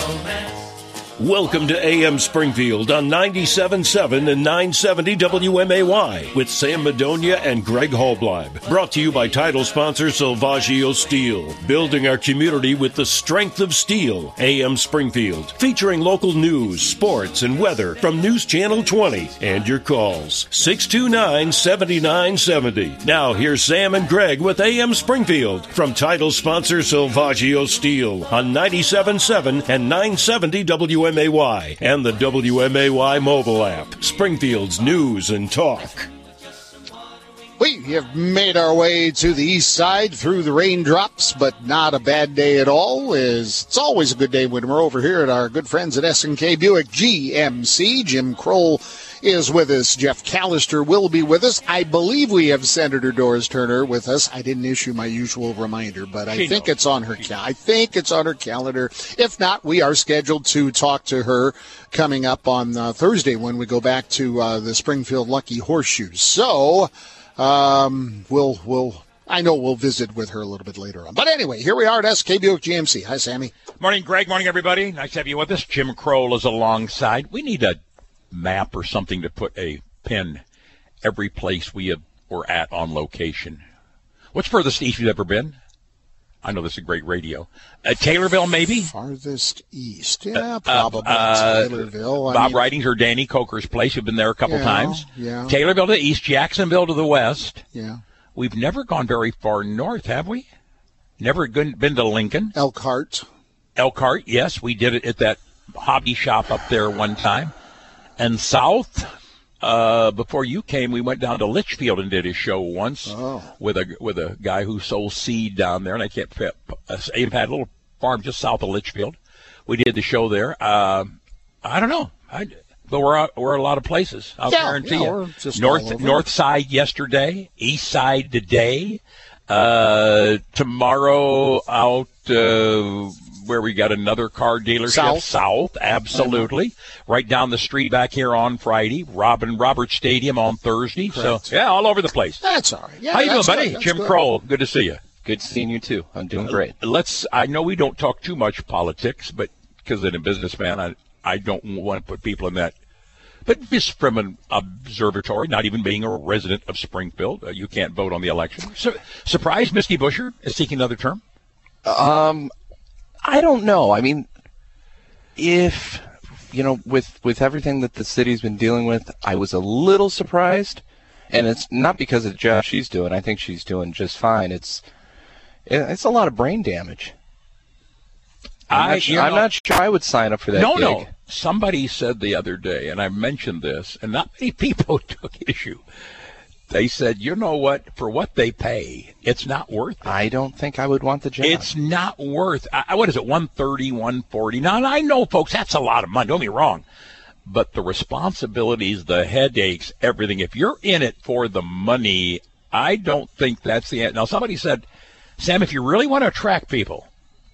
Welcome to AM Springfield on 97.7 and 970 WMAY with Sam Madonia and Greg Hallbleib. Brought to you by title sponsor Salvaggio Steel. Building our community with the strength of steel. AM Springfield. Featuring local news, sports, and weather from News Channel 20. And your calls. 629-7970. Now here's Sam and Greg with AM Springfield. From title sponsor Salvaggio Steel on 97.7 and 970 WMAY. And the WMAY mobile app. Springfield's news and talk. We have made our way to the east side through the raindrops, but not a bad day at all. It's always a good day when we're over here at our good friends at S&K Buick GMC. Jim Kroll is with us. Jeff Callister will be with us. I believe we have Senator Doris Turner with us. I didn't issue my usual reminder, but I think it's on her calendar. If not, we are scheduled to talk to her coming up on Thursday when we go back to the Springfield Lucky Horseshoes. So we'll visit with her a little bit later on. But anyway, here we are at SK Buick GMC. Hi, Sammy. Morning, Greg. Morning, everybody. Nice to have you with us. Jim Kroll is alongside. We need a map or something to put a pin every place we're at on location. What's furthest east you've ever been? I know this is great radio. Taylorville, maybe? Farthest east. Yeah, probably Taylorville. Bob Ridings or Danny Coker's place. You've been there a couple times. Yeah. Taylorville to the east, Jacksonville to the west. Yeah. We've never gone very far north, have we? Never been to Lincoln. Elkhart, yes. We did it at that hobby shop up there one time. And south, before you came, we went down to Litchfield and did a show once with a guy who sold seed down there, and I can't. He had a little farm just south of Litchfield. We did the show there. I don't know, but we're a lot of places. I'll guarantee you. North side yesterday, east side today. Tomorrow out. Where we got another car dealership south, absolutely. Right down the street back here on Friday. Robert Stadium on Thursday. Correct. So, yeah, all over the place. That's all right. Yeah, how you doing, buddy? Jim Kroll, good to see you. Good seeing you, too. I'm doing great. I know we don't talk too much politics, but because I'm a businessman, I don't want to put people in that. But just from an observatory, not even being a resident of Springfield, you can't vote on the election. So, surprised Misty Buscher is seeking another term? I don't know. I mean, if, with everything that the city's been dealing with, I was a little surprised. And it's not because of the job she's doing. I think she's doing just fine. It's a lot of brain damage. I'm not sure I would sign up for that gig. No. Somebody said the other day, and I mentioned this, and not many people took issue. They said, you know what, for what they pay, it's not worth it. I don't think I would want the job. It's not worth what is it, $130, $140? Now, and I know, folks, that's a lot of money. Don't get me wrong. But the responsibilities, the headaches, everything, if you're in it for the money, I don't think that's the end. Now, somebody said, Sam, if you really want to attract people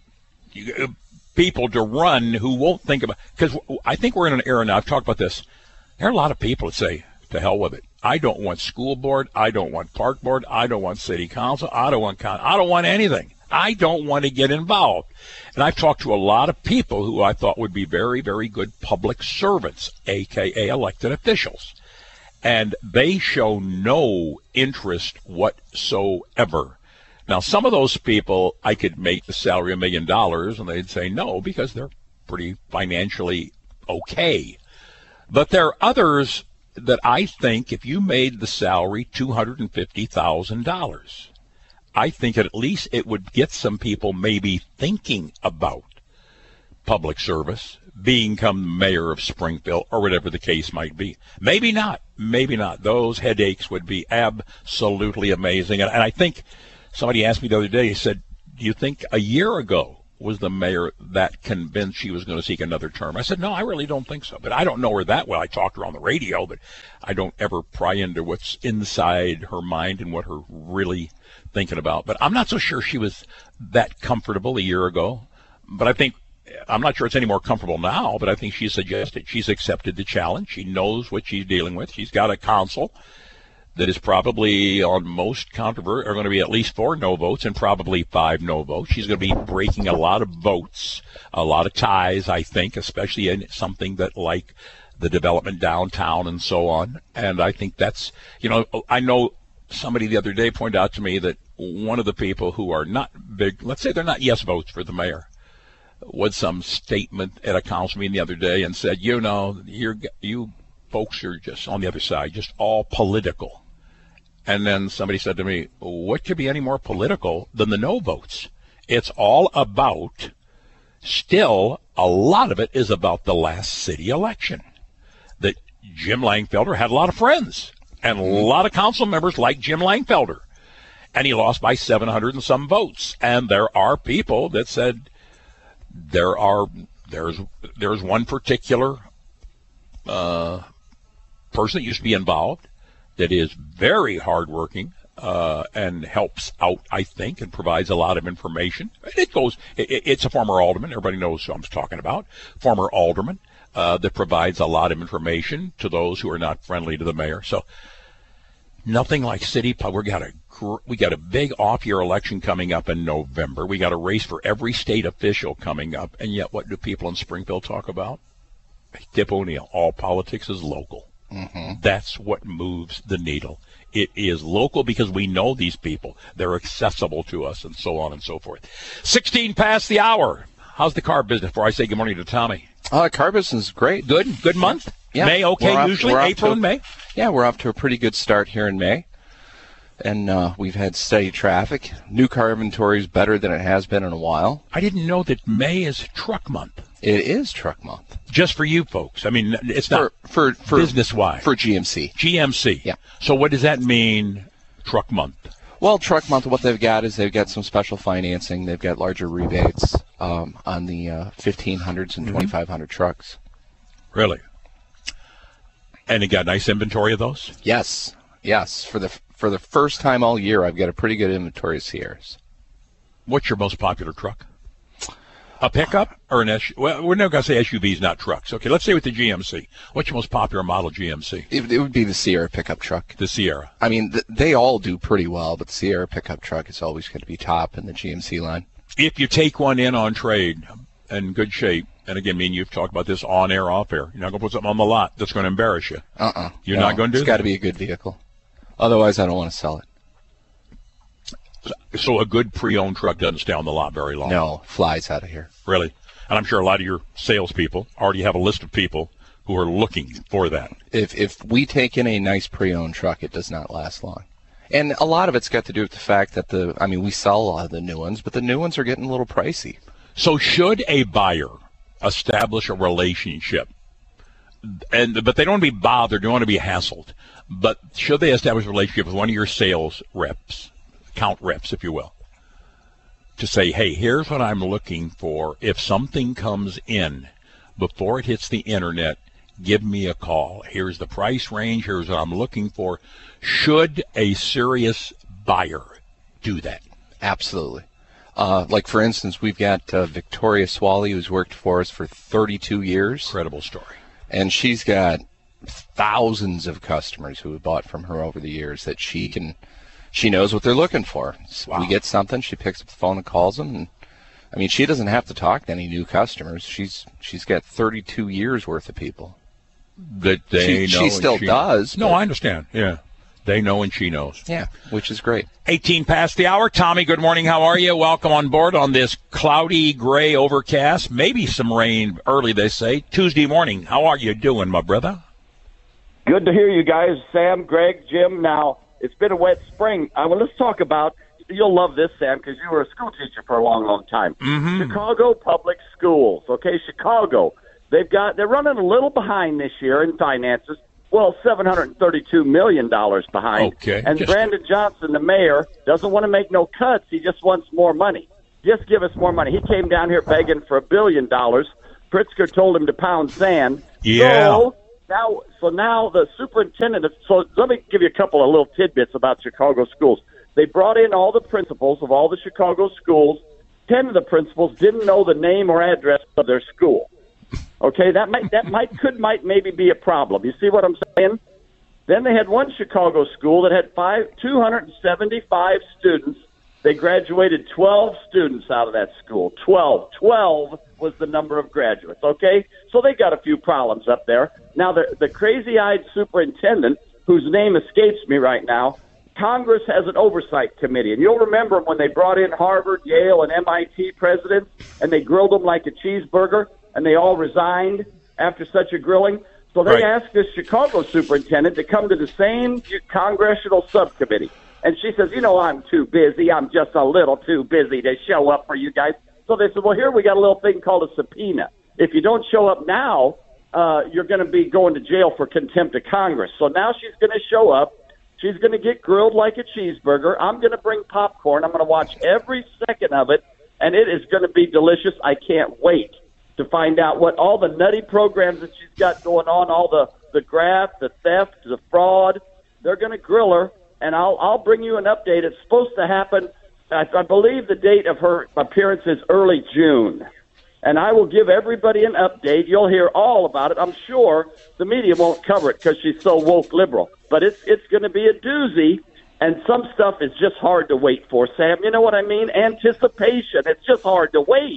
to run who won't think about, because I think we're in an era now, I've talked about this, there are a lot of people that say, to hell with it. I don't want school board. I don't want park board. I don't want city council. I don't want anything. I don't want to get involved. And I've talked to a lot of people who I thought would be very, very good public servants, a.k.a. elected officials. And they show no interest whatsoever. Now, some of those people, I could make the salary $1 million, and they'd say no because they're pretty financially okay. But there are others that I think if you made the salary $250,000, I think at least it would get some people maybe thinking about public service, become mayor of Springfield, or whatever the case might be. Maybe not. Those headaches would be absolutely amazing. And I think somebody asked me the other day, he said, do you think a year ago was the mayor that convinced she was going to seek another term? I said, no, I really don't think so. But I don't know her that well. I talked to her on the radio, but I don't ever pry into what's inside her mind and what her really thinking about. But I'm not so sure she was that comfortable a year ago. But I'm not sure it's any more comfortable now, but I think she's accepted the challenge. She knows what she's dealing with. She's got a council that is probably on most controversial are going to be at least 4 no votes and probably 5 no votes. She's going to be breaking a lot of votes, a lot of ties, I think, especially in something that like the development downtown and so on. And I think that's, I know somebody the other day pointed out to me that one of the people who are not big, let's say they're not yes votes for the mayor, was some statement at a council meeting the other day and said, you folks are just on the other side, just all political. And then somebody said to me, what could be any more political than the no votes? It's all about, still, a lot of it is about the last city election. That Jim Langfelder had a lot of friends, and a lot of council members like Jim Langfelder. And he lost by 700 and some votes. And there are people that said there's one particular person that used to be involved that is very hardworking and helps out, I think, and provides a lot of information. It's a former alderman. Everybody knows who I'm talking about. Former alderman that provides a lot of information to those who are not friendly to the mayor. So nothing like city. We got a big off-year election coming up in November. We got a race for every state official coming up. And yet what do people in Springfield talk about? Tip O'Neill, all politics is local. Mm-hmm. That's what moves the needle. It is local because we know these people. They're accessible to us and so on and so forth. 16 past the hour. How's the car business before I say good morning to Tommy? Car business is great. Good month? Yeah. May okay usually? April and May? Yeah, we're off to a pretty good start here in May. And we've had steady traffic. New car inventory is better than it has been in a while. I didn't know that May is truck month. It is truck month. Just for you folks. I mean, it's not for business-wise. For GMC. GMC. Yeah. So what does that mean, truck month? Well, truck month, what they've got is they've got some special financing. They've got larger rebates on the 1,500s and 2,500 trucks. Really? And you got nice inventory of those? Yes. For the first time all year, I've got a pretty good inventory of Sierras. What's your most popular truck? A pickup or an SUV? Well, we're never going to say SUVs, not trucks. Okay, let's say with the GMC. What's your most popular model GMC? It would be the Sierra pickup truck. The Sierra. I mean, they all do pretty well, but the Sierra pickup truck is always going to be top in the GMC line. If you take one in on trade in good shape, and again, me and you've talked about this on air, off air, you're not going to put something on the lot that's going to embarrass you. You're not going to do that? It's got to be a good vehicle. Otherwise, I don't want to sell it. So a good pre-owned truck doesn't stay on the lot very long? No, flies out of here. Really? And I'm sure a lot of your salespeople already have a list of people who are looking for that. If we take in a nice pre-owned truck, it does not last long. And a lot of it's got to do with the fact that we sell a lot of the new ones, but the new ones are getting a little pricey. So should a buyer establish a relationship, but they don't want to be bothered, they don't want to be hassled, but should they establish a relationship with one of your sales reps, account reps, if you will, to say, hey, here's what I'm looking for. If something comes in before it hits the internet, give me a call. Here's the price range. Here's what I'm looking for. Should a serious buyer do that? Absolutely. Like, for instance, we've got Victoria Swally, who's worked for us for 32 years. Incredible story. And she's got thousands of customers who have bought from her over the years that she knows what they're looking for. Wow. We get something, she picks up the phone and calls them. And, I mean, she doesn't have to talk to any new customers. She's got 32 years worth of people. That they know. She still does. No, I understand. Yeah. They know and she knows. Yeah, which is great. 18 past the hour. Tommy, good morning. How are you? Welcome on board on this cloudy, gray, overcast. Maybe some rain early, they say. Tuesday morning. How are you doing, my brother? Good to hear you guys, Sam, Greg, Jim. Now, it's been a wet spring. Let's talk about, you'll love this, Sam, because you were a school teacher for a long, long time. Mm-hmm. Chicago Public Schools, okay? Chicago. They're running a little behind this year in finances. Well, $732 million behind. Okay. And Brandon Johnson, the mayor, doesn't want to make no cuts. He just wants more money. Just give us more money. He came down here begging for $1 billion. Pritzker told him to pound sand. Yeah. So now the superintendent, so let me give you a couple of little tidbits about Chicago schools. They brought in all the principals of all the Chicago schools. 10 of the principals didn't know the name or address of their school. Okay, that might maybe be a problem. You see what I'm saying? Then they had one Chicago school that had 275 students. They graduated 12 students out of that school. 12 was the number of graduates, okay? So they got a few problems up there. Now, the crazy-eyed superintendent, whose name escapes me right now, Congress has an oversight committee. And you'll remember when they brought in Harvard, Yale, and MIT presidents, and they grilled them like a cheeseburger, and they all resigned after such a grilling. So they asked this Chicago superintendent to come to the same congressional subcommittee. And she says, I'm too busy. I'm just a little too busy to show up for you guys. So they said, well, here we got a little thing called a subpoena. If you don't show up now, you're going to be going to jail for contempt of Congress. So now she's going to show up. She's going to get grilled like a cheeseburger. I'm going to bring popcorn. I'm going to watch every second of it, and it is going to be delicious. I can't wait to find out what all the nutty programs that she's got going on, all the graft, the theft, the fraud. They're going to grill her, and I'll bring you an update. It's supposed to happen, I believe the date of her appearance is early June. And I will give everybody an update. You'll hear all about it. I'm sure the media won't cover it because she's so woke liberal. But it's going to be a doozy, and some stuff is just hard to wait for, Sam. You know what I mean? Anticipation. It's just hard to wait.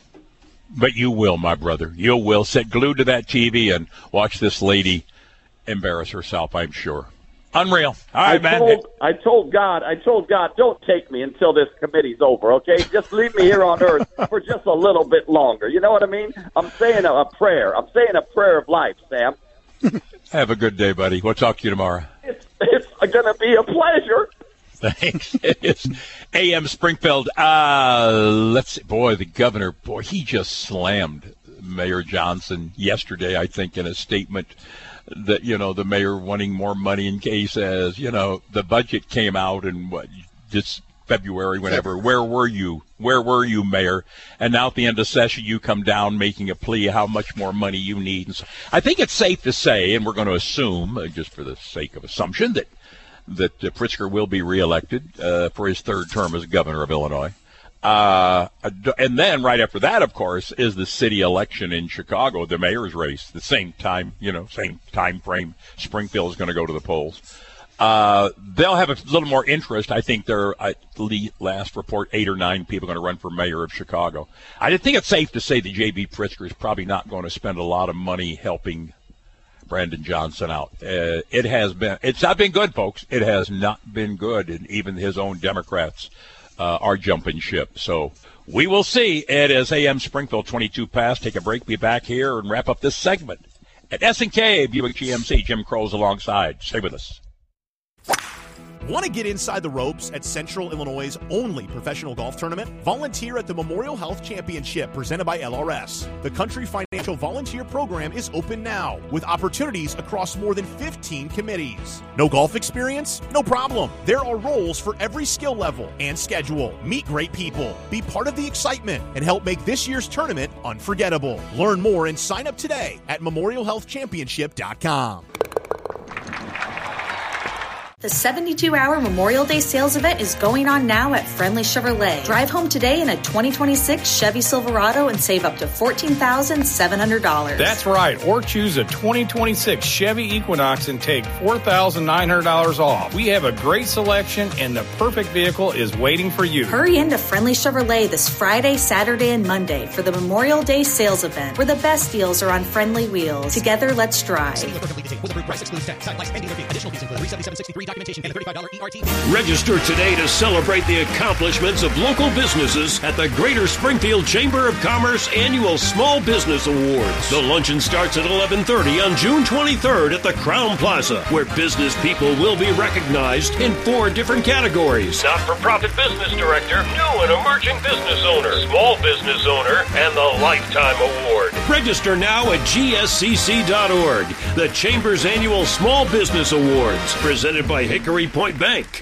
But you will, my brother. You will. Sit glued to that TV and watch this lady embarrass herself, I'm sure. Unreal. All right, man. I told God, don't take me until this committee's over, okay? Just leave me here on earth for just a little bit longer. You know what I mean? I'm saying a prayer. I'm saying a prayer of life, Sam. Have a good day, buddy. We'll talk to you tomorrow. It's going to be a pleasure. Thanks. It's A.M. Springfield. Let's see. Boy, the governor, he just slammed Mayor Johnson yesterday, I think, in a statement that, the mayor wanting more money in case, as, the budget came out in this February, whenever. Where were you? Where were you, Mayor? And now at the end of session, you come down making a plea how much more money you need. And so I think it's safe to say, and we're going to assume, just for the sake of assumption, that Pritzker will be reelected for his third term as governor of Illinois. And then right after that, of course, is the city election in Chicago, the mayor's race, the same time, same time frame. Springfield is going to go to the polls. They'll have a little more interest. I think there are, at the last report, 8 or 9 people going to run for mayor of Chicago. I think it's safe to say that J.B. Pritzker is probably not going to spend a lot of money helping Brandon Johnson out. It's not been good, folks. It has not been good, and even his own Democrats are jumping ship. So we will see. It is A.M. Springfield, 22 past. Take a break. Be back here and wrap up this segment at S&K Buick GMC. Jim Crow's alongside. Stay with us. Want to get inside the ropes at Central Illinois' only professional golf tournament? Volunteer at the Memorial Health Championship presented by LRS. The Country Financial Volunteer Program is open now with opportunities across more than 15 committees. No golf experience? No problem. There are roles for every skill level and schedule. Meet great people, be part of the excitement, and help make this year's tournament unforgettable. Learn more and sign up today at memorialhealthchampionship.com. The 72-hour Memorial Day sales event is going on now at Friendly Chevrolet. Drive home today in a 2026 Chevy Silverado and save up to $14,700. That's right. Or choose a 2026 Chevy Equinox and take $4,900 off. We have a great selection, and the perfect vehicle is waiting for you. Hurry into Friendly Chevrolet this Friday, Saturday, and Monday for the Memorial Day sales event, where the best deals are on friendly wheels. Together, let's drive. Register today to celebrate the accomplishments of local businesses at the Greater Springfield Chamber of Commerce Annual Small Business Awards. The luncheon starts at 11:30 on June 23rd at the Crown Plaza, where business people will be recognized in 4 different categories: not-for-profit business director, new and emerging business owner, small business owner, and the Lifetime Award. Register now at gscc.org. The Chamber's Annual Small Business Awards, presented by Hickory Point Bank.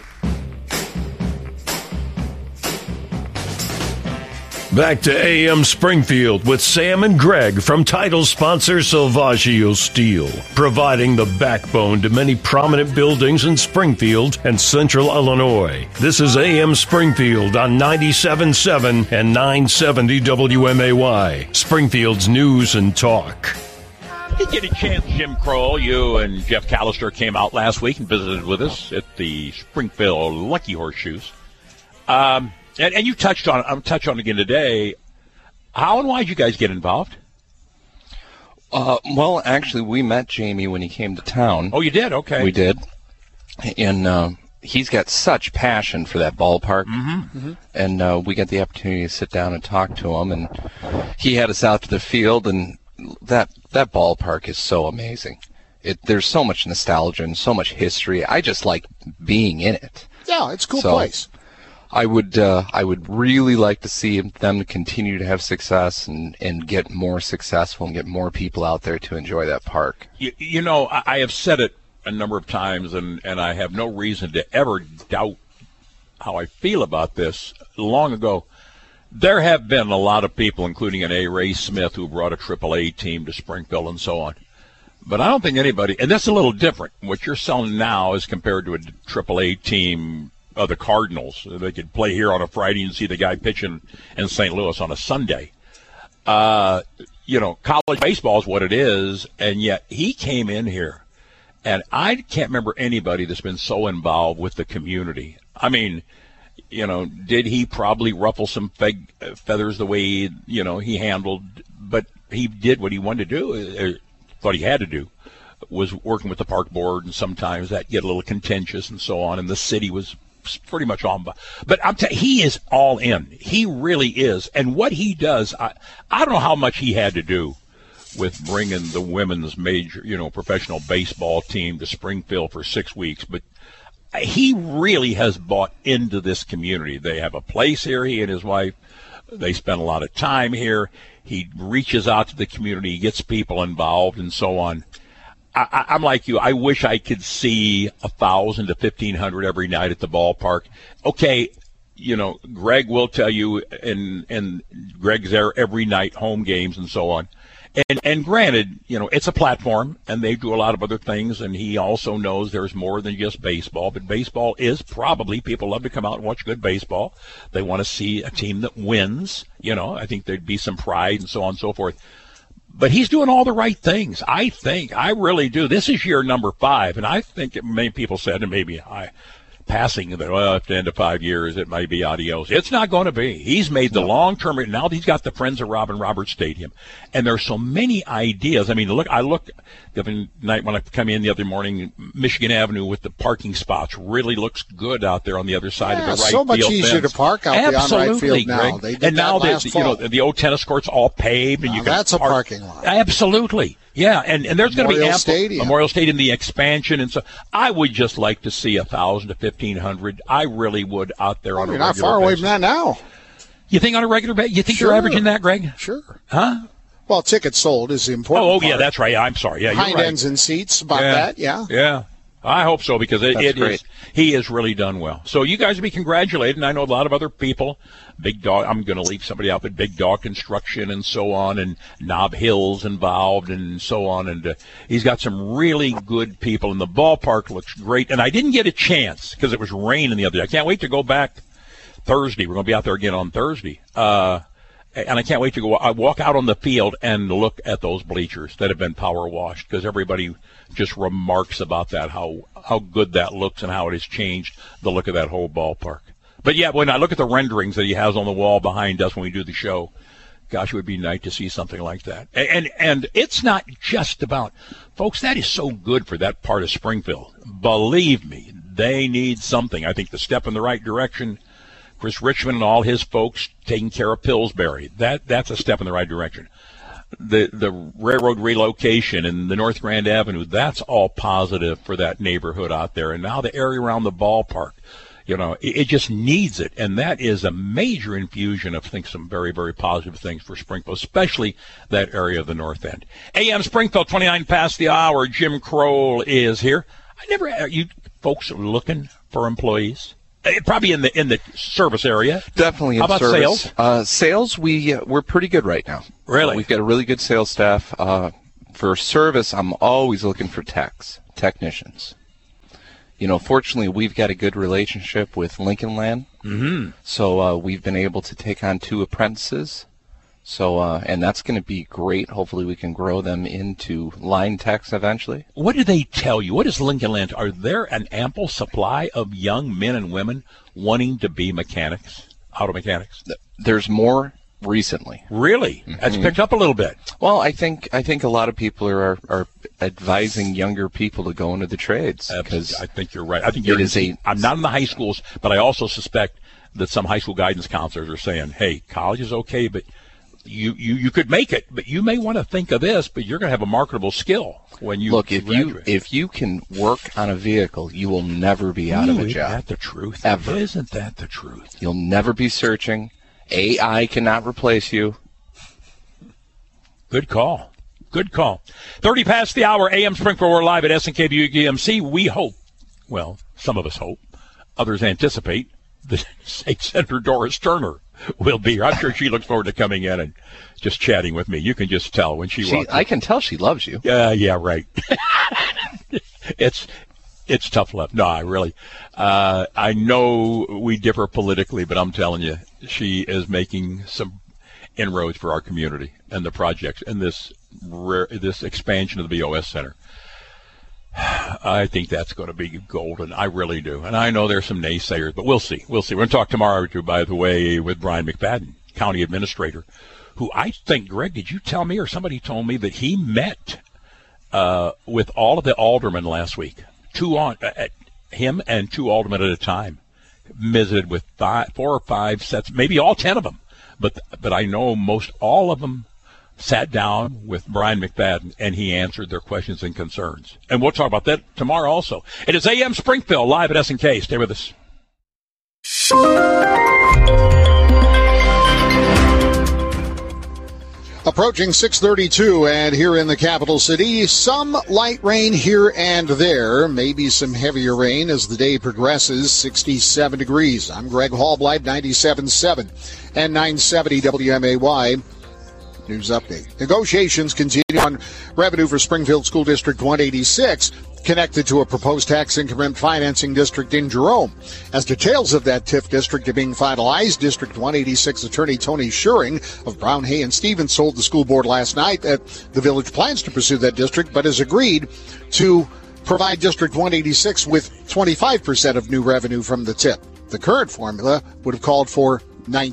Back to AM Springfield with Sam and Greg from title sponsor Salvaggio Steel, providing the backbone to many prominent buildings in Springfield and Central Illinois. This is AM Springfield on 97.7 and 970 WMAY, Springfield's News and Talk. Did get a chance, Jim Kroll. You and Jeff Callister came out last week and visited with us at the Springfield Lucky Horseshoes. And you touched on it. I'm touching on it again today. How and why did you guys get involved? Well, actually, we met Jamie when he came to town. Oh, you did? Okay. We did. And he's got such passion for that ballpark. And we got the opportunity to sit down and talk to him. And he had us out to the field, and that ballpark is so amazing. There's so much nostalgia and so much history. I just like being in it. Yeah, it's a cool place. I would really like to see them continue to have success and get more successful and get more people out there to enjoy that park. You know, I have said it a number of times, and I have no reason to ever doubt how I feel about this. Long ago, there have been a lot of people, including an A. Ray Smith, who brought a AAA team to Springfield and so on. But I don't think anybody, and that's a little different. What you're selling now is compared to a AAA team of the Cardinals. They could play here on a Friday and see the guy pitching in St. Louis on a Sunday. You know, college baseball is what it is, and yet he came in here, and I can't remember anybody that's been so involved with the community. I mean, you know, did he probably ruffle some feathers the way he handled, but he did what he wanted to do, thought he had to do, was working with the park board, and sometimes that get a little contentious and so on, and the city was pretty much on. But he is all in. He really is. And what he does, I don't know how much he had to do with bringing the women's major, professional baseball team to Springfield for 6 weeks, but he really has bought into this community. They have a place here, he and his wife. They spend a lot of time here. He reaches out to the community, gets people involved, and so on. I'm like you. I wish I could see 1,000 to 1,500 every night at the ballpark. Okay, Greg will tell you, and Greg's there every night, home games and so on. And granted, it's a platform, and they do a lot of other things, and he also knows there's more than just baseball. But baseball is probably, people love to come out and watch good baseball. They want to see a team that wins. I think there'd be some pride and so on and so forth. But he's doing all the right things. I really do. This is year number 5, and I think many people said, and maybe passing that, well, at the end of 5 years, it might be adios. It's not going to be. He's made the long-term. Now he's got the Friends of Robin Roberts Stadium, and there's so many ideas. I mean, I look the other night when I come in the other morning, Michigan Avenue with the parking spots really looks good out there on the other side of the right field. So much easier to park out there on right field now. They did the old tennis courts all paved, and that's a parking lot. Absolutely. Yeah, and there's going to be Memorial Stadium, the expansion, and so I would just like to see 1,000 to 1,500. I really would out there on a regular basis. You're not far away from that now. You think on a regular basis? You think you're averaging that, Greg? Sure. Huh? Well, tickets sold is the important part. Yeah, that's right. I'm sorry. Yeah, you're right. Hind ends and seats, about that, yeah. Yeah. I hope so, because he has really done well. So you guys will be congratulated, and I know a lot of other people. Big Dog, I'm going to leave somebody out, but Big Dog Construction and so on, and Nob Hill's involved and so on. And he's got some really good people, and the ballpark looks great. And I didn't get a chance because it was raining the other day. I can't wait to go back Thursday. We're going to be out there again on Thursday. And I can't wait to walk out on the field and look at those bleachers that have been power washed, because everybody just remarks about that, how good that looks and how it has changed the look of that whole ballpark. But yeah, when I look at the renderings that he has on the wall behind us when we do the show, gosh, it would be nice to see something like that. And it's not just about, folks, that is so good for that part of Springfield. Believe me, they need something. I think the step in the right direction, Chris Richmond and all his folks taking care of Pillsbury, that's a step in the right direction. The railroad relocation and the North Grand Avenue, that's all positive for that neighborhood out there. And now the area around the ballpark, it just needs it. And that is a major infusion of, I think, some very, very positive things for Springfield, especially that area of the North End. AM Springfield, 29 past the hour. Jim Kroll is here. Are you folks looking for employees? Probably in the service area. Definitely in service. How about sales? Sales, we're pretty good right now. Really? We've got a really good sales staff. For service, I'm always looking for technicians. Fortunately, we've got a good relationship with Lincoln Land. Mm-hmm. So we've been able to take on 2 apprentices So, and that's going to be great. Hopefully we can grow them into line techs eventually. What do they tell you? What is Lincoln Land? Are there an ample supply of young men and women wanting to be mechanics, auto mechanics? There's more recently. Really? Mm-hmm. That's picked up a little bit. Well, I think a lot of people are advising younger people to go into the trades. Because I think you're right. I think I'm not in the high schools, but I also suspect that some high school guidance counselors are saying, hey, college is okay, but you could make it, but you may want to think of this, but you're going to have a marketable skill when you graduate. If you can work on a vehicle, you will never be out of a job. Isn't that the truth? Ever. Isn't that the truth? You'll never be searching. AI cannot replace you. Good call. Good call. 30 past the hour, AM Springfield. We're live at SNK Buick GMC. We hope, well, some of us hope, others anticipate, that State Senator Doris Turner will be here. I'm sure she looks forward to coming in and just chatting with me. You can just tell when she walks in. I can tell she loves you. Yeah, right. It's tough love. No, I really, I know we differ politically, but I'm telling you, she is making some inroads for our community and the projects and this expansion of the BOS Center. I think that's going to be golden. I really do. And I know there's some naysayers, but we'll see. We're going to talk tomorrow, by the way, with Brian McFadden, County Administrator, who I think, Greg, did you tell me or somebody told me that he met with all of the aldermen last week? Him and 2 aldermen at a time. Visited with 4 or 5 sets, maybe all 10 of them. But I know most all of them sat down with Brian McFadden, and he answered their questions and concerns. And we'll talk about that tomorrow also. It is AM Springfield, live at S&K. Stay with us. Approaching 6:32, and here in the capital city, some light rain here and there, maybe some heavier rain as the day progresses. 67 degrees. I'm Greg Hallbleib, 97.7 and 970 WMAY. News update. Negotiations continue on revenue for Springfield School District 186, connected to a proposed tax increment financing district in Jerome. As details of that TIF district are being finalized, District 186 Attorney Tony Schuring of Brown, Hay, and Stevens told the school board last night that the village plans to pursue that district, but has agreed to provide District 186 with 25% of new revenue from the TIF. The current formula would have called for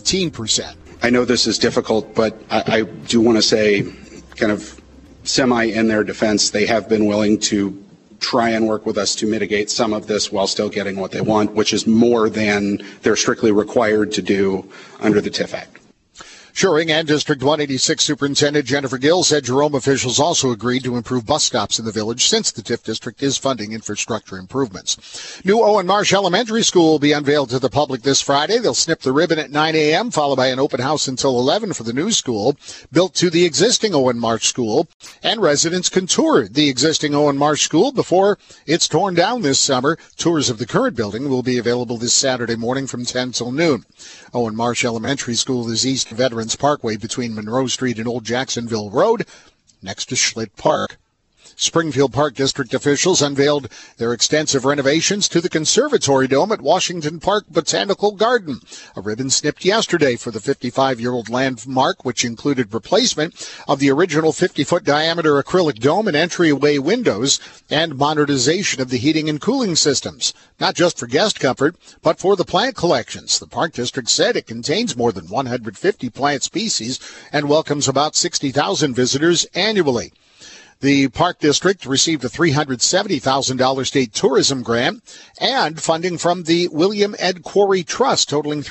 19%. I know this is difficult, but I do want to say, kind of semi in their defense, they have been willing to try and work with us to mitigate some of this while still getting what they want, which is more than they're strictly required to do under the TIF Act. Schuring and District 186 Superintendent Jennifer Gill said Jerome officials also agreed to improve bus stops in the village since the TIF district is funding infrastructure improvements. New Owen Marsh Elementary School will be unveiled to the public this Friday. They'll snip the ribbon at 9 a.m., followed by an open house until 11 for the new school, built to the existing Owen Marsh School, and residents can tour the existing Owen Marsh School before it's torn down this summer. Tours of the current building will be available this Saturday morning from 10 till noon. Owen Marsh Elementary School is east of Veterans Parkway between Monroe Street and Old Jacksonville Road, next to Schlitt Park. Springfield Park District officials unveiled their extensive renovations to the Conservatory Dome at Washington Park Botanical Garden. A ribbon snipped yesterday for the 55-year-old landmark, which included replacement of the original 50-foot diameter acrylic dome and entryway windows and modernization of the heating and cooling systems, not just for guest comfort, but for the plant collections. The Park District said it contains more than 150 plant species and welcomes about 60,000 visitors annually. The Park District received a $370,000 state tourism grant and funding from the William Ed Quarry Trust totaling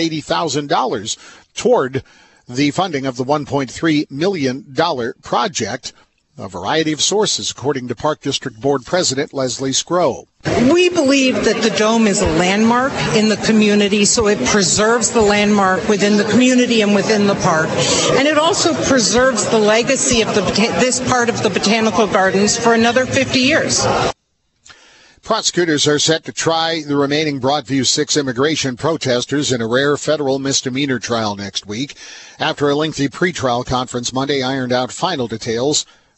$380,000 toward the funding of the $1.3 million project. A variety of sources, according to Park District Board President Leslie Scrow. We believe that the dome is a landmark in the community, so it preserves the landmark within the community and within the park. And it also preserves the legacy of this part of the Botanical Gardens for another 50 years. Prosecutors are set to try the remaining Broadview 6 immigration protesters in a rare federal misdemeanor trial next week. After a lengthy pretrial conference Monday ironed out final details,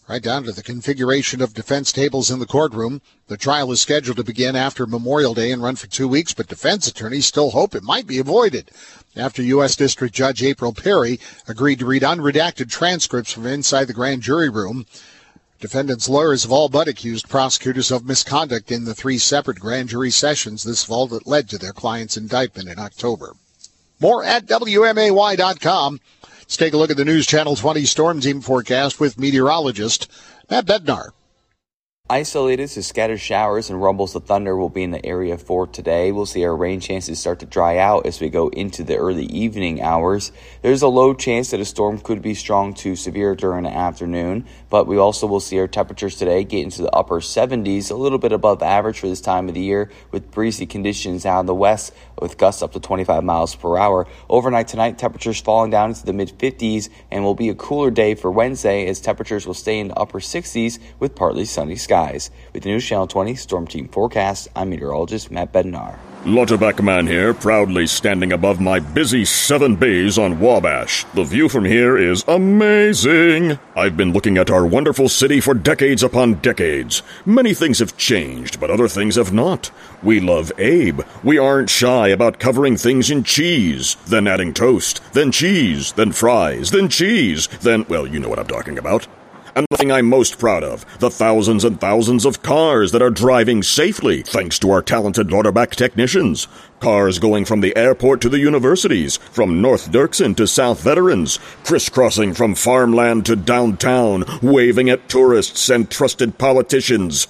right down to the configuration of defense tables in the courtroom. The trial is scheduled to begin after Memorial Day and run for 2 weeks, but defense attorneys still hope it might be avoided after U.S. District Judge April Perry agreed to read unredacted transcripts from inside the grand jury room. Defendants' lawyers have all but accused prosecutors of misconduct in the 3 separate grand jury sessions this fall that led to their client's indictment in October. More at WMAY.com. Let's take a look at the News Channel 20 storm team forecast with meteorologist Matt Bednar. Isolated to scattered showers and rumbles of thunder will be in the area for today. We'll see our rain chances start to dry out as we go into the early evening hours. There's a low chance that a storm could be strong to severe during the afternoon, but we also will see our temperatures today get into the upper 70s, a little bit above average for this time of the year, with breezy conditions out in the west with gusts up to 25 miles per hour. Overnight tonight, temperatures falling down into the mid-50s, and will be a cooler day for Wednesday as temperatures will stay in the upper 60s with partly sunny skies. With the News Channel 20 Storm Team Forecast, I'm meteorologist Matt Bednar. Lauterbach Man here, proudly standing above my busy 7 bays on Wabash. The view from here is amazing. I've been looking at our wonderful city for decades upon decades. Many things have changed, but other things have not. We love Abe. We aren't shy about covering things in cheese, then adding toast, then cheese, then fries, then cheese, then, well, you know what I'm talking about. And the thing I'm most proud of, the thousands and thousands of cars that are driving safely thanks to our talented Lauterbach technicians. Cars going from the airport to the universities, from North Dirksen to South Veterans, crisscrossing from farmland to downtown, waving at tourists and trusted politicians.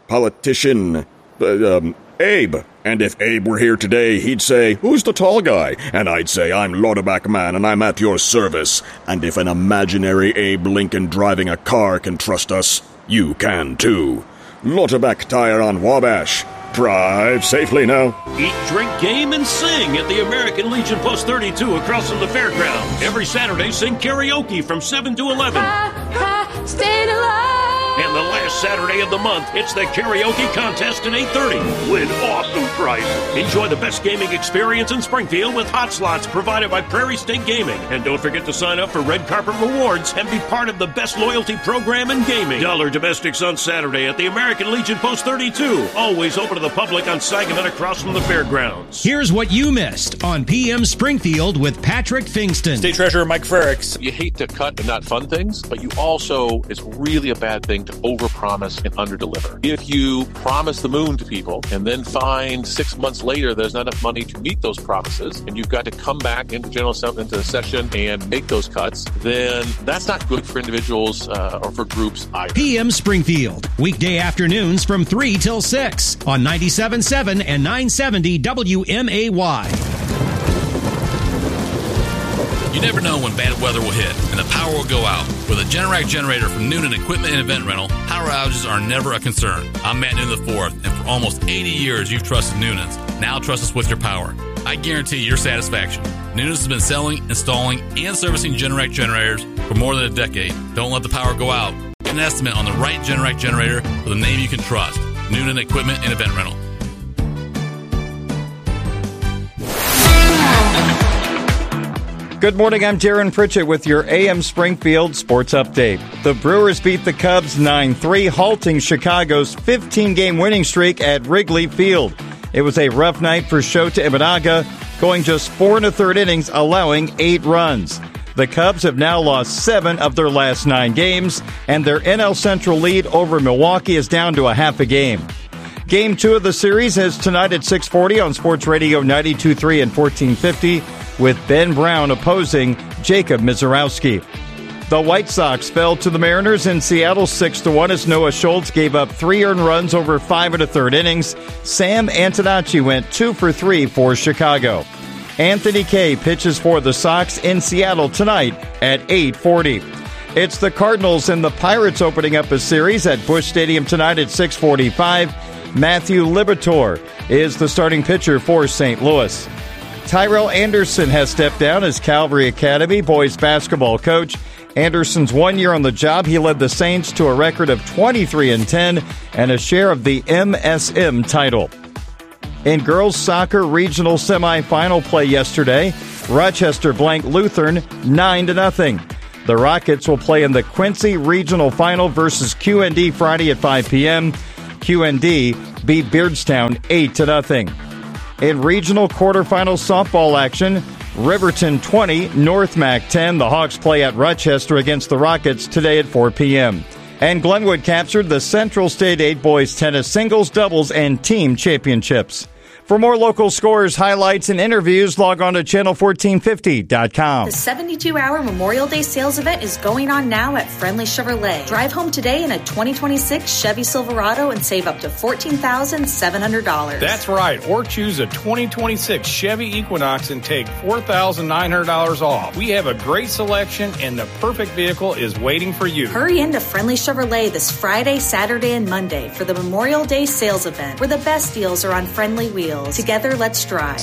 Abe. And if Abe were here today, he'd say, "Who's the tall guy?" And I'd say, "I'm Lauterbach Man, and I'm at your service." And if an imaginary Abe Lincoln driving a car can trust us, you can too. Lauterbach Tire on Wabash. Drive safely now. Eat, drink, game, and sing at the American Legion Post 32 across from the fairgrounds. Every Saturday, sing karaoke from 7 to 11. Staying alive. And the last Saturday of the month, it's the karaoke contest at 8:30. Win awesome prizes. Enjoy the best gaming experience in Springfield with hot slots provided by Prairie State Gaming. And don't forget to sign up for Red Carpet Rewards and be part of the best loyalty program in gaming. Dollar Domestics on Saturday at the American Legion Post 32. Always open to the public on Sangamon across from the fairgrounds. Here's what you missed on PM Springfield with Patrick Fingston. State Treasurer Mike Frericks. You hate to cut and not fund things, but you also, it's really a bad thing to overpromise and underdeliver. If you promise the moon to people and then find 6 months later there's not enough money to meet those promises, and you've got to come back into the session and make those cuts, then that's not good for individuals or for groups either. PM Springfield, weekday afternoons from 3 till 6 on 97.7 and 970 WMAY. You never know when bad weather will hit and the power will go out. With a Generac generator from Noonan Equipment and Event Rental, power outages are never a concern. I'm Matt Noonan IV, and for almost 80 years you've trusted Noonan's. Now trust us with your power. I guarantee your satisfaction. Noonan's has been selling, installing, and servicing Generac generators for more than a decade. Don't let the power go out. Get an estimate on the right Generac generator with a name you can trust. Noonan Equipment and Event Rental. Good morning, I'm Jaron Pritchett with your AM Springfield Sports Update. The Brewers beat the Cubs 9-3, halting Chicago's 15-game winning streak at Wrigley Field. It was a rough night for Shota Imanaga, going just 4 1/3 innings, allowing 8 runs. The Cubs have now lost 7 of their last 9 games, and their NL Central lead over Milwaukee is down to a half a game. Game 2 of the series is tonight at 6:40 on Sports Radio 92.3 and 1450, with Ben Brown opposing Jacob Mizorowski. The White Sox fell to the Mariners in Seattle 6-1 as Noah Schultz gave up 3 earned runs over 5 1/3 innings. Sam Antonacci went 2 for 3 for Chicago. Anthony Kay pitches for the Sox in Seattle tonight at 8:40. It's the Cardinals and the Pirates opening up a series at Busch Stadium tonight at 6:45. Matthew Liberatore is the starting pitcher for St. Louis. Tyrell Anderson has stepped down as Calvary Academy boys basketball coach. Anderson's 1 year on the job. He led the Saints to a record of 23-10 and a share of the MSM title. In girls soccer regional semifinal play yesterday, Rochester blanked Lutheran 9-0. The Rockets will play in the Quincy Regional Final versus QND Friday at 5 p.m. QND beat Beardstown 8-0. In regional quarterfinal softball action, Riverton 20, North Mac 10. The Hawks play at Rochester against the Rockets today at 4 p.m. And Glenwood captured the Central State 8 boys tennis singles, doubles, and team championships. For more local scores, highlights, and interviews, log on to channel1450.com. The 72-hour Memorial Day sales event is going on now at Friendly Chevrolet. Drive home today in a 2026 Chevy Silverado and save up to $14,700. That's right. Or choose a 2026 Chevy Equinox and take $4,900 off. We have a great selection, and the perfect vehicle is waiting for you. Hurry into Friendly Chevrolet this Friday, Saturday, and Monday for the Memorial Day sales event, where the best deals are on Friendly Wheels. Together, let's drive.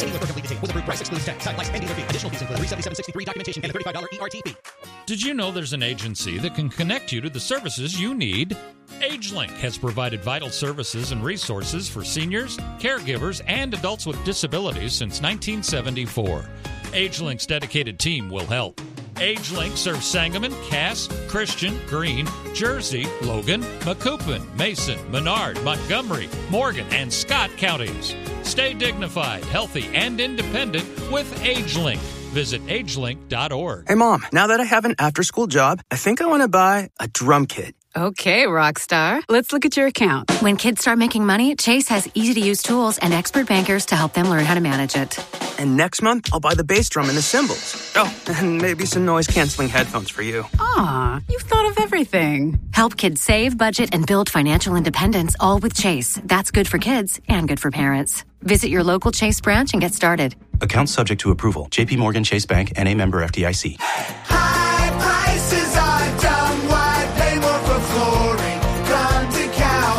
Did you know there's an agency that can connect you to the services you need? AgeLink has provided vital services and resources for seniors, caregivers, and adults with disabilities since 1974. AgeLink's dedicated team will help. AgeLink serves Sangamon, Cass, Christian, Greene, Jersey, Logan, Macoupin, Mason, Menard, Montgomery, Morgan, and Scott counties. Stay dignified, healthy, and independent with AgeLink. Visit agelink.org. Hey, Mom, now that I have an after-school job, I think I want to buy a drum kit. Okay, Rockstar. Let's look at your account. When kids start making money, Chase has easy-to-use tools and expert bankers to help them learn how to manage it. And next month, I'll buy the bass drum and the cymbals. Oh, and maybe some noise-canceling headphones for you. Aw, you've thought of everything. Help kids save, budget, and build financial independence, all with Chase. That's good for kids and good for parents. Visit your local Chase branch and get started. Account subject to approval. J.P. Morgan Chase Bank, N.A. member FDIC. High prices are dumb. Why pay more for flooring? Come to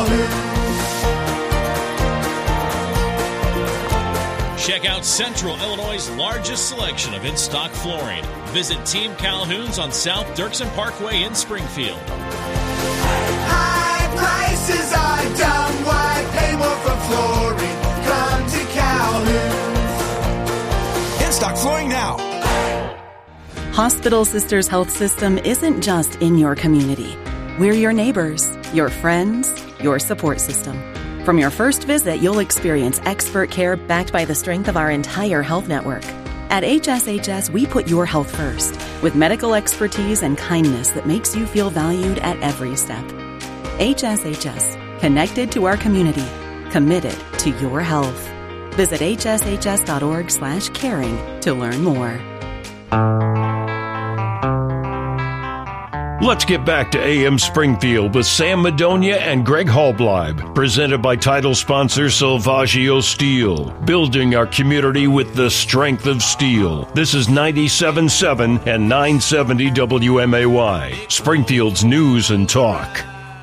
Calhoun. Check out Central Illinois' largest selection of in-stock flooring. Visit Team Calhoun's on South Dirksen Parkway in Springfield. High prices are dumb. Why pay more for flooring? Come to Calhoun. In-stock flooring now. Hospital Sisters Health System isn't just in your community. We're your neighbors, your friends, your support system. From your first visit, you'll experience expert care backed by the strength of our entire health network. At HSHS, we put your health first, with medical expertise and kindness that makes you feel valued at every step. HSHS, connected to our community, committed to your health. Visit hshs.org/caring to learn more. Let's get back to AM Springfield with Sam Madonia and Greg Hallbleib, presented by title sponsor Salvaggio Steel, building our community with the strength of steel. This is 97.7 and 970 WMAY, Springfield's news and talk.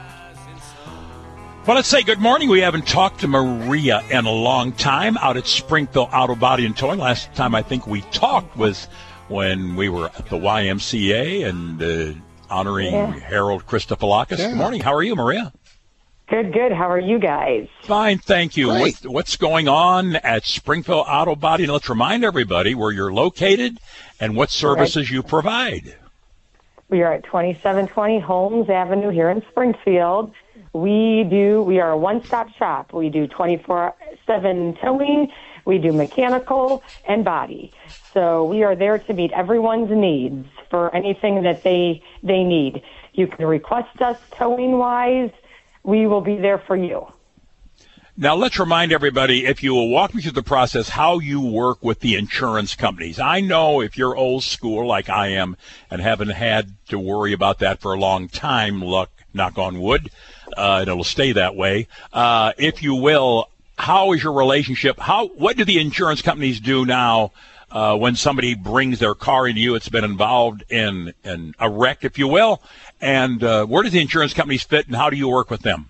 Well, let's say good morning. We haven't talked to Maria in a long time out at Springfield Auto Body and Towing. Last time I think we talked was when we were at the YMCA and honoring Harold Christophilakis. Yeah. Good morning. How are you, Maria? Good. How are you guys? Fine, thank you. What's going on at Springfield Auto Body? And let's remind everybody where you're located and what services you provide. We are at 2720 Holmes Avenue here in Springfield. We are a one-stop shop. We do 24/7 towing. We do mechanical and body. So we are there to meet everyone's needs for anything that they need. You can request us towing-wise. We will be there for you. Now, let's remind everybody, if you will walk me through the process, how you work with the insurance companies. I know if you're old school like I am and haven't had to worry about that for a long time, knock on wood, and it'll stay that way. If you will, how is your relationship? What do the insurance companies do now when somebody brings their car into you? It's been involved in a wreck, if you will. And where do the insurance companies fit, and how do you work with them?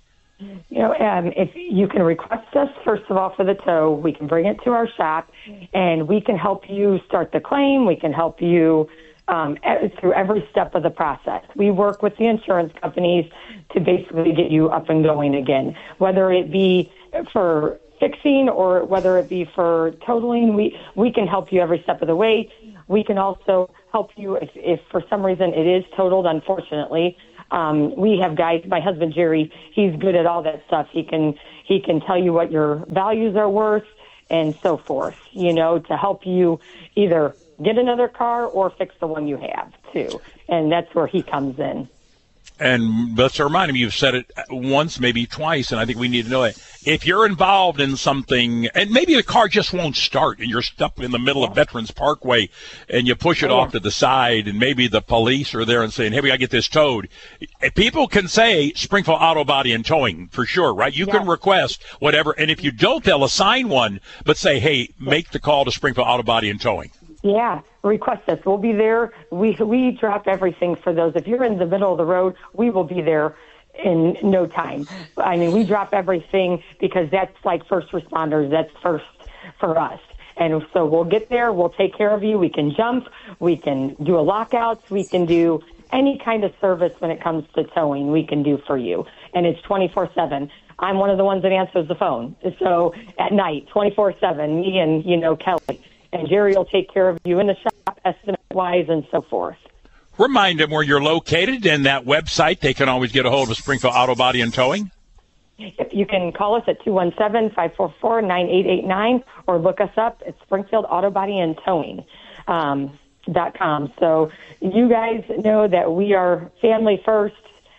If you can request us, first of all, for the tow, we can bring it to our shop, and we can help you start the claim. We can help you through every step of the process. We work with the insurance companies to basically get you up and going again, whether it be for fixing or whether it be for totaling. We can help you every step of the way. We can also help you if for some reason it is totaled, unfortunately. We have guys, my husband Jerry, he's good at all that stuff. He can tell you what your values are worth and so forth, to help you either get another car or fix the one you have too. And that's where he comes in. And let's remind him, you've said it once, maybe twice, and I think we need to know it. If you're involved in something, and maybe the car just won't start, and you're stuck in the middle of Veterans Parkway, and you push it off to the side, and maybe the police are there and saying, hey, we got to get this towed. People can say Springfield Auto Body and Towing, for sure, right? You can request whatever, and if you don't, they'll assign one, but say, hey, make the call to Springfield Auto Body and Towing. Yeah, request us. We'll be there. We drop everything for those. If you're in the middle of the road, we will be there in no time. I mean, we drop everything because that's like first responders. That's first for us. And so we'll get there. We'll take care of you. We can jump. We can do a lockouts. We can do any kind of service when it comes to towing we can do for you. And it's 24/7. I'm one of the ones that answers the phone. So at night, 24/7, me and, Kelly. And Jerry will take care of you in the shop, estimate-wise, and so forth. Remind them where you're located and that website. They can always get a hold of Springfield Auto Body and Towing. You can call us at 217-544-9889 or look us up at Springfield Auto Body and Towing. .com. So you guys know that we are family first,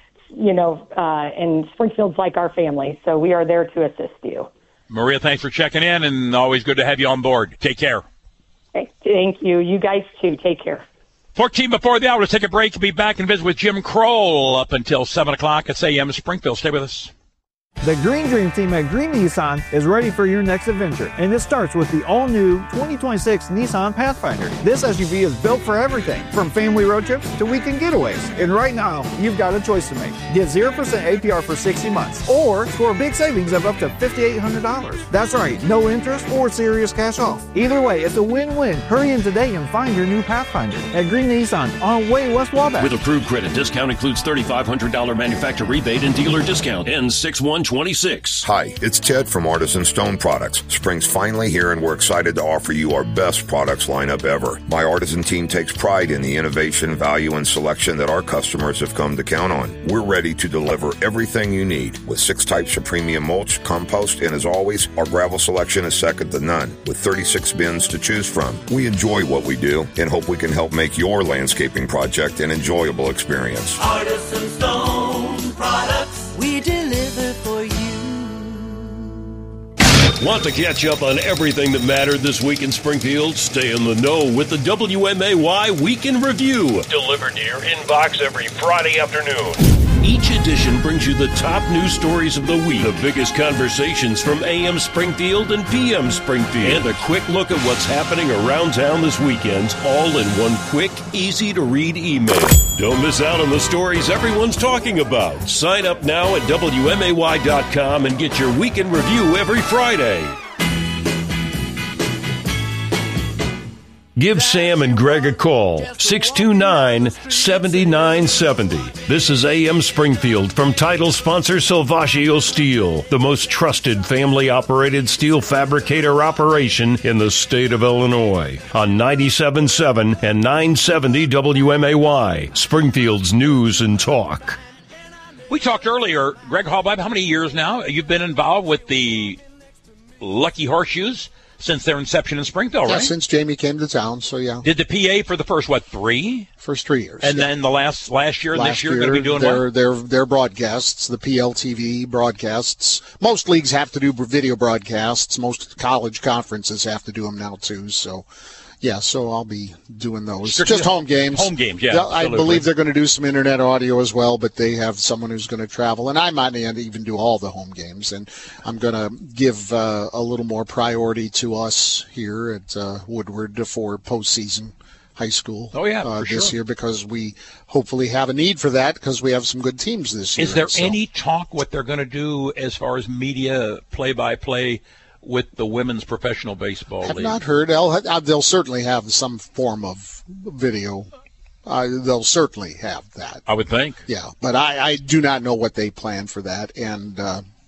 and Springfield's like our family. So we are there to assist you. Maria, thanks for checking in, and always good to have you on board. Take care. Thank you. You guys, too. Take care. 14 before the hour. Let's take a break. We'll be back and visit with Jim Kroll up until 7 o'clock at AM Springfield. Stay with us. The Green Dream team at Green Nissan is ready for your next adventure, and it starts with the all-new 2026 Nissan Pathfinder. This SUV is built for everything, from family road trips to weekend getaways. And right now, you've got a choice to make. Get 0% APR for 60 months, or score big savings of up to $5,800. That's right, no interest or serious cash off. Either way, it's a win-win. Hurry in today and find your new Pathfinder at Green Nissan on Way West Wabash. With approved credit, discount includes $3,500 manufacturer rebate and dealer discount. Ends 6/1/26. Hi, it's Ted from Artisan Stone Products. Spring's finally here, and we're excited to offer you our best products lineup ever. My Artisan team takes pride in the innovation, value, and selection that our customers have come to count on. We're ready to deliver everything you need with 6 types of premium mulch, compost, and as always, our gravel selection is second to none with 36 bins to choose from. We enjoy what we do and hope we can help make your landscaping project an enjoyable experience. Artisan Stone Products. We deliver for you. Want to catch up on everything that mattered this week in Springfield? Stay in the know with the WMAY Week in Review. Delivered to your inbox every Friday afternoon. Each edition brings you the top news stories of the week, the biggest conversations from AM Springfield and PM Springfield, and a quick look at what's happening around town this weekend, all in one quick, easy-to-read email. Don't miss out on the stories everyone's talking about. Sign up now at WMAY.com and get your Week in Review every Friday. Give Sam and Greg a call, 629-7970. This is AM Springfield from title sponsor Salvaggio Steel, the most trusted family-operated steel fabricator operation in the state of Illinois, on 97.7 and 970 WMAY, Springfield's News and Talk. We talked earlier, Greg Hallblab, how many years now you've been involved with the Lucky Horseshoes? Since their inception in Springfield, right? Yeah, since Jamie came to town, so yeah. Did the PA for the first, 3? First 3 years. And then the last year and this year going to be doing their broadcasts, the PLTV broadcasts. Most leagues have to do video broadcasts. Most college conferences have to do them now, too, so... Yeah, so I'll be doing those. Just home games. Home games, yeah. I believe they're going to do some internet audio as well, but they have someone who's going to travel. And I might even do all the home games. And I'm going to give a little more priority to us here at Woodward for postseason high school this year, because we hopefully have a need for that because we have some good teams this year. Is there any talk what they're going to do as far as media play-by-play with the women's professional baseball league? I've not heard. They'll certainly have some form of video. They'll certainly have that. I would think. Yeah, but I do not know what they plan for that. And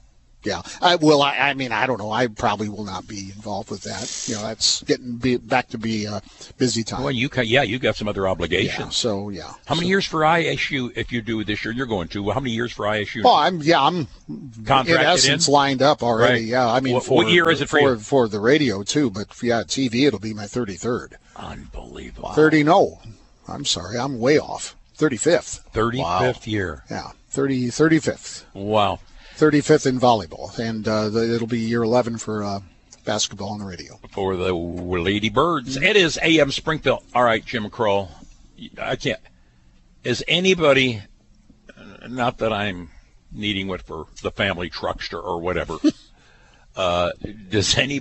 Yeah. I don't know. I probably will not be involved with that. You know, that's getting back to be a busy time. Well, you got some other obligations. Yeah, so, yeah. How many years for ISU, if you do this year, you're going to? How many years for ISU? Well, I'm contracted in essence lined up already. Right. Yeah, I mean, what year is it for you? For the radio, too, but, yeah, TV, it'll be my 33rd. Unbelievable. 30, no. I'm sorry, I'm way off. 35th. 35th year. Yeah, 35th. Wow. 35th in volleyball, and it'll be year 11 for basketball on the radio. For the Lady Birds. It is AM Springfield. All right, Jim Kroll. I can't. Is anybody, not that I'm needing it for the family truckster or whatever, does any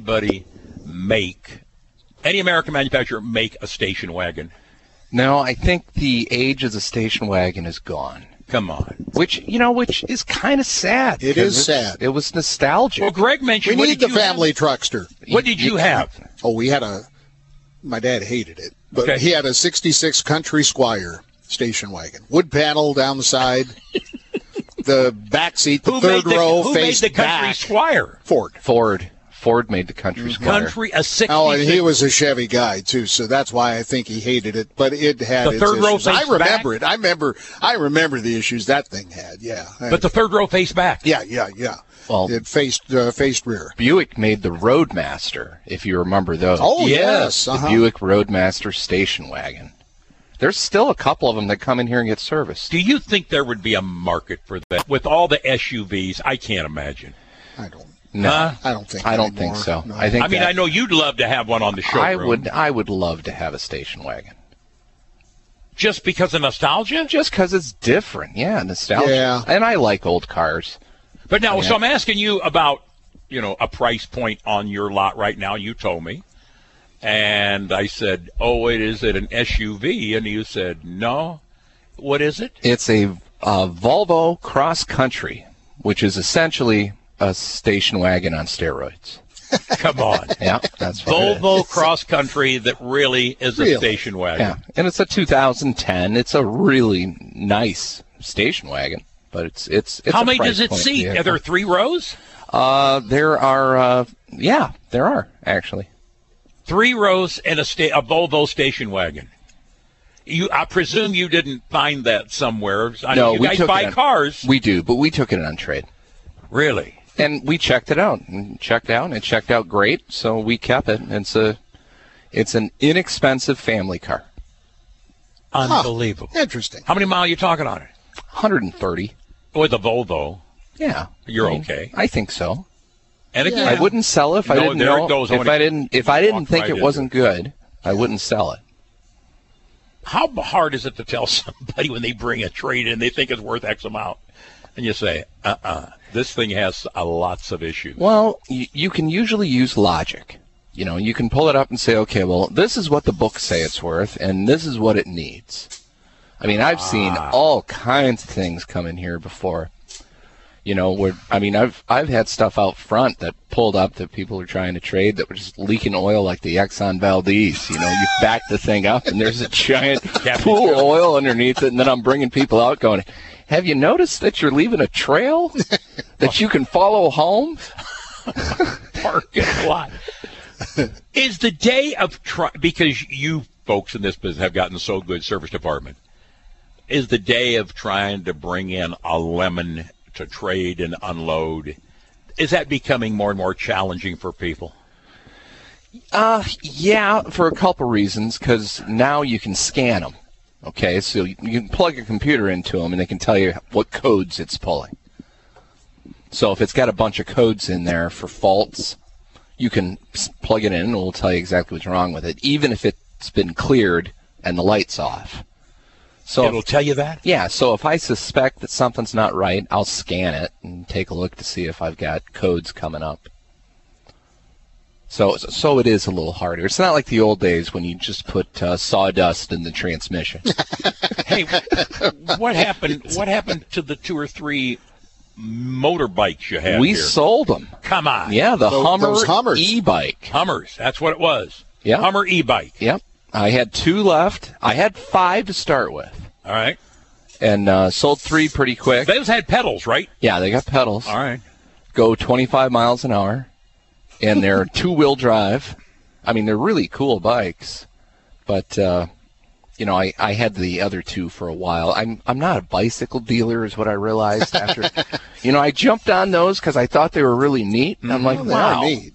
American manufacturer make a station wagon? No, I think the age of the station wagon is gone. Come on. Which is kind of sad. It is sad. It was nostalgic. Well, Greg mentioned... We need the family truckster. What did you have? Oh, we had my dad hated it, but Okay. he had a 66 Country Squire station wagon. Wood panel down the side. The back seat, the third row faced Who made the Country back. Squire? Ford made the Country Squire. A 66. Oh, and he was a Chevy guy too, so that's why I think he hated it. But it had The third row issues. I faced remember back? it. I remember the issues that thing had. Yeah. But the third row faced back. Yeah. Well, it faced rear. Buick made the Roadmaster, if you remember those. Oh, yes. The Buick Roadmaster station wagon. There's still a couple of them that come in here and get serviced. Do you think there would be a market for that? With all the SUVs, I can't imagine. I don't. No, I don't think. I don't anymore. think so. No. I I know you'd love to have one on the showroom. I would love to have a station wagon. Just because of nostalgia? Just because it's different. Yeah, nostalgia. Yeah. And I like old cars. But now, Yeah. so I'm asking you about, a price point on your lot right now. You told me. And I said, is it an SUV? And you said, no. What is it? It's a Volvo Cross Country, which is essentially a station wagon on steroids. Come on. Yeah, that's what it Volvo is. Cross Country that really is a station wagon. Yeah, and it's a 2010. It's a really nice station wagon, but it's How a many price does it point seat? vehicle. Are there 3 rows? There are. There are actually 3 rows and a Volvo station wagon. I presume you didn't find that somewhere. No, you we guys took buy it on, cars. We do, but we took it on trade. Really? And we checked it out and checked out, and it checked out great. So we kept it. It's an inexpensive family car. Unbelievable. Interesting. How many miles are you talking on it? 130. With a Volvo. Yeah, You're okay. I think so. And again, I wouldn't sell it if I didn't there know. it goes. If I didn't think right it wasn't good, I wouldn't sell it. How hard is it to tell somebody when they bring a trade in, they think it's worth X amount, and you say, this thing has lots of issues. Well, you can usually use logic. You can pull it up and say, okay, well, this is what the books say it's worth, and this is what it needs. I mean, I've seen all kinds of things come in here before. I've had stuff out front that pulled up that people are trying to trade that were just leaking oil like the Exxon Valdez. You back the thing up and there's a giant pool of oil underneath it, and then I'm bringing people out going, have you noticed that you're leaving a trail that you can follow home? Parking lot. Is the day of because you folks in this business have gotten so good, service department, is the day of trying to bring in a lemon to trade and unload, is that becoming more and more challenging for people? Yeah, for a couple reasons, because now you can scan them. Okay, so you can plug a computer into them, and they can tell you what codes it's pulling. So if it's got a bunch of codes in there for faults, you can plug it in, and it will tell you exactly what's wrong with it, even if it's been cleared and the light's off. So It'll tell you that? Yeah, so if I suspect that something's not right, I'll scan it and take a look to see if I've got codes coming up. So it is a little harder. It's not like the old days when you just put sawdust in the transmission. Hey, what happened to the 2 or 3 motorbikes you had We here? sold them. Come on. Yeah, those Hummers. e-bike. Hummers, that's what it was. Yeah. Hummer e-bike. Yep. I had 2 left. I had 5 to start with. All right. And sold 3 pretty quick. Those had pedals, right? Yeah, they got pedals. All right. go 25 miles an hour, and they're two-wheel drive. I mean, they're really cool bikes, but I had the other two for a while. I'm not a bicycle dealer, is what I realized after. I jumped on those because I thought they were really neat. And I'm like, wow,